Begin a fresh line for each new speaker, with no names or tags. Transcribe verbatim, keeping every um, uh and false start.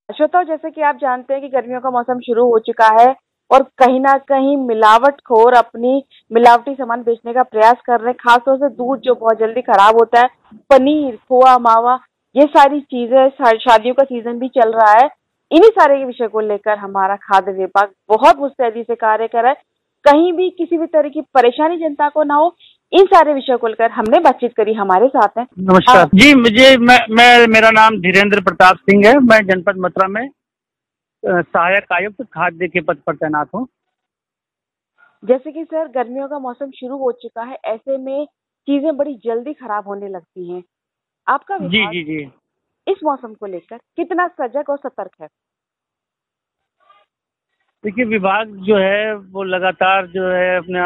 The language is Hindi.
श्रोताओं, जैसे कि आप जानते हैं कि गर्मियों का मौसम शुरू हो चुका है और कहीं ना कहीं मिलावटखोर अपनी मिलावटी सामान बेचने का प्रयास कर रहे हैं। खासतौर से दूध जो बहुत जल्दी खराब होता है, पनीर, खोआ, मावा, ये सारी चीजें, शादियों का सीजन भी चल रहा है। इन्हीं सारे विषय को लेकर हमारा खाद्य विभाग बहुत मुस्तैदी से कार्य कर रहा है। कहीं भी किसी भी तरह की परेशानी जनता को ना हो, इन सारे विषयों को लेकर हमने बातचीत करी। हमारे साथ हैं
नमस्कार जी। मुझे मैं, मैं मेरा नाम धीरेन्द्र प्रताप सिंह है। मैं जनपद मथुरा में अ, सहायक आयुक्त खाद्य के पद पर तैनात हूँ।
जैसे कि सर, गर्मियों का मौसम शुरू हो चुका है, ऐसे में चीजें बड़ी जल्दी खराब होने लगती हैं। आपका
जी
विभाग
जी जी।
इस मौसम को लेकर कितना सजग और सतर्क है?
देखिए, विभाग जो है वो लगातार जो है अपने